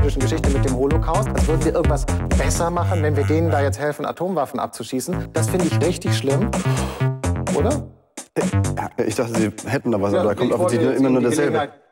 jüdischen Geschichte mit dem Holocaust, als würden wir irgendwas besser machen, wenn wir denen da jetzt helfen, Atomwaffen abzuschießen. Das finde ich richtig schlimm, oder? Ja, ich dachte, Sie hätten da was, aber da kommt offensichtlich immer nur dasselbe.